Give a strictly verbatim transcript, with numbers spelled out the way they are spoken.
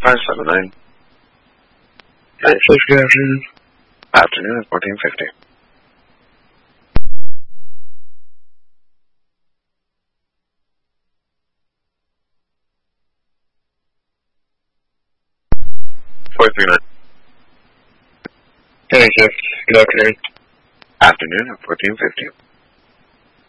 five seven nine. Nine fifty afternoon. Afternoon at fourteen fifty. Four three nine. Hey, Jeff. Good afternoon. Afternoon at fourteen fifty.